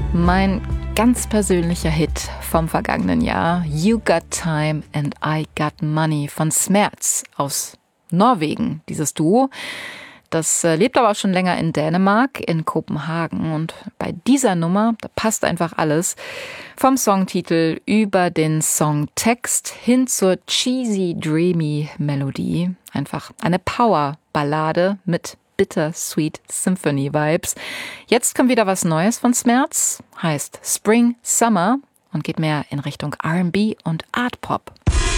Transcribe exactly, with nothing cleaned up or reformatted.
Mein ganz persönlicher Hit vom vergangenen Jahr, You Got Time and I Got Money von Smerz aus Norwegen, dieses Duo. Das lebt aber auch schon länger in Dänemark, in Kopenhagen. Und bei dieser Nummer, da passt einfach alles. Vom Songtitel über den Songtext hin zur cheesy, dreamy Melodie. Einfach eine Power-Ballade mit Bittersweet Symphony-Vibes. Jetzt kommt wieder was Neues von Smerz, heißt Spring Summer und geht mehr in Richtung R and B und Art Pop.